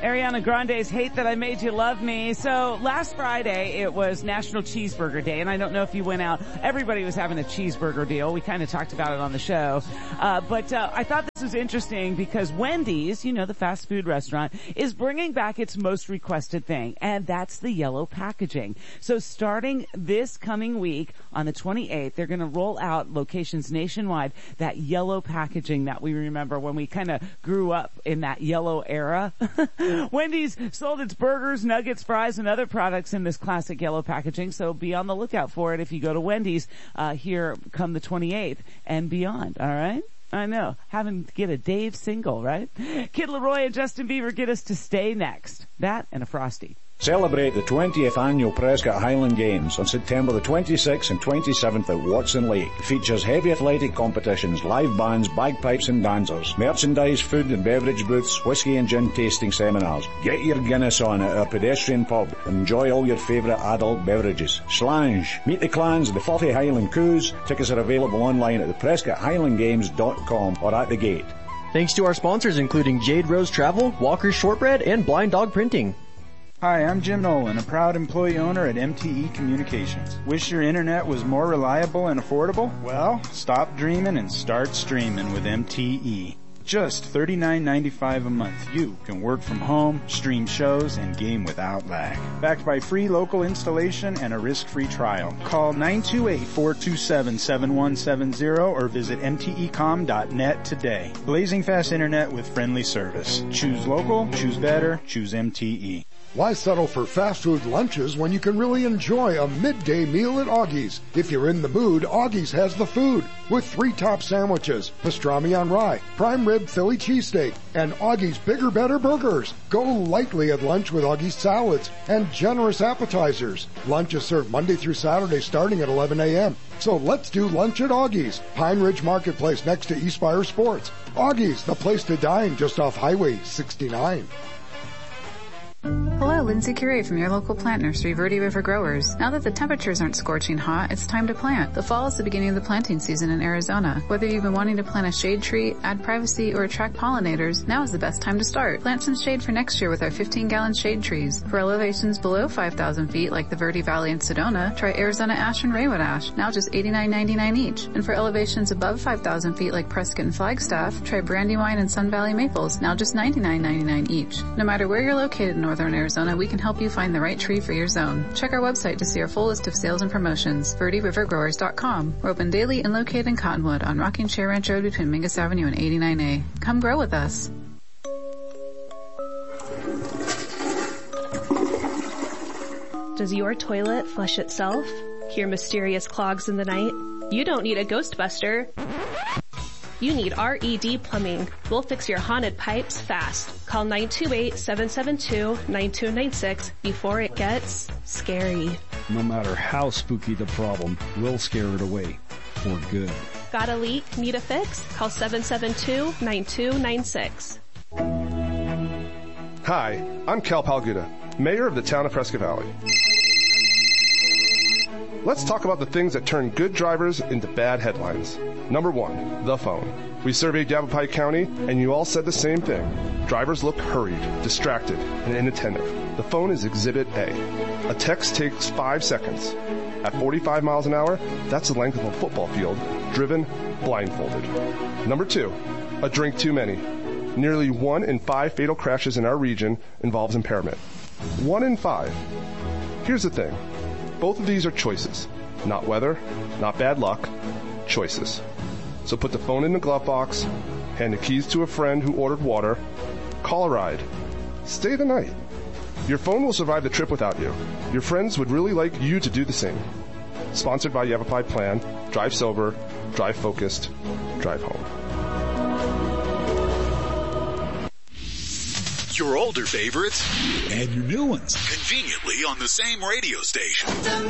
Ariana Grande's Hate That I Made You Love Me. So last Friday, it was National Cheeseburger Day, and I don't know if you went out. Everybody was having a cheeseburger deal. We kind of talked about it on the show. But I thought this was interesting because Wendy's, you know, the fast food restaurant, is bringing back its most requested thing, and that's the yellow packaging. So starting this coming week on the 28th, they're going to roll out locations nationwide, that yellow packaging that we remember when we kind of grew up in that yellow era. Wendy's sold its burgers, nuggets, fries, and other products in this classic yellow packaging, so be on the lookout for it if you go to Wendy's here come the 28th and beyond, all right? I know, having to get a Dave single, right? Kid Laroi and Justin Bieber get us to Stay next. That and a Frosty. Celebrate the 20th annual Prescott Highland Games on September the 26th and 27th at Watson Lake. It features heavy athletic competitions, live bands, bagpipes and dancers, merchandise, food and beverage booths, whiskey and gin tasting seminars. Get your Guinness on at our pedestrian pub and enjoy all your favourite adult beverages. Slange. Meet the clans of the 40 Highland Coups. Tickets are available online at the PrescottHighlandGames.com or at the gate. Thanks to our sponsors including Jade Rose Travel, Walker's Shortbread, and Blind Dog Printing. Hi, I'm Jim Nolan, a proud employee owner at MTE Communications. Wish your internet was more reliable and affordable? Well, stop dreaming and start streaming with MTE. Just $39.95 a month. You can work from home, stream shows, and game without lag. Backed by free local installation and a risk-free trial. Call 928-427-7170 or visit mtecom.net today. Blazing fast internet with friendly service. Choose local, choose better, choose MTE. Why settle for fast food lunches when you can really enjoy a midday meal at Augie's? If you're in the mood, Augie's has the food with 3 top sandwiches, pastrami on rye, prime rib Philly cheesesteak, and Augie's Bigger Better burgers. Go lightly at lunch with Augie's salads and generous appetizers. Lunch is served Monday through Saturday starting at 11 a.m. So let's do lunch at Augie's, Pine Ridge Marketplace next to Eastspire Sports. Augie's, the place to dine just off Highway 69. Hello, Lindsay Curie from your local plant nursery, Verde River Growers. Now that the temperatures aren't scorching hot, it's time to plant. The fall is the beginning of the planting season in Arizona. Whether you've been wanting to plant a shade tree, add privacy, or attract pollinators, now is the best time to start. Plant some shade for next year with our 15-gallon shade trees. For elevations below 5,000 feet, like the Verde Valley in Sedona, try Arizona Ash and Raywood Ash, now just $89.99 each. And for elevations above 5,000 feet, like Prescott and Flagstaff, try Brandywine and Sun Valley Maples, now just $99.99 each. No matter where you're located in Northern Arizona, we can help you find the right tree for your zone. Check our website to see our full list of sales and promotions, VerdeRiverGrowers.com. We're open daily and located in Cottonwood on Rocking Chair Ranch Road between Mingus Avenue and 89A. Come grow with us. Does your toilet flush itself? Hear mysterious clogs in the night? You don't need a Ghostbuster. You need RED Plumbing. We'll fix your haunted pipes fast. Call 928-772-9296 before it gets scary. No matter how spooky the problem, we'll scare it away for good. Got a leak? Need a fix? Call 772-9296. Hi, I'm Cal Palguda, Mayor of the town of Prescott Valley. Let's talk about the things that turn good drivers into bad headlines. Number 1, the phone. We surveyed Yavapai County, and you all said the same thing. Drivers look hurried, distracted, and inattentive. The phone is Exhibit A. A text takes 5 seconds. At 45 miles an hour, that's the length of a football field, driven blindfolded. Number 2, a drink too many. Nearly 1 in 5 fatal crashes in our region involves impairment. 1 in 5. Here's the thing. Both of these are choices. Not weather, not bad luck, choices. So put the phone in the glove box, hand the keys to a friend who ordered water, call a ride, stay the night. Your phone will survive the trip without you. Your friends would really like you to do the same. Sponsored by Yavapai Plan, drive sober, drive focused, drive home. Your older favorites and your new ones conveniently on the same radio station.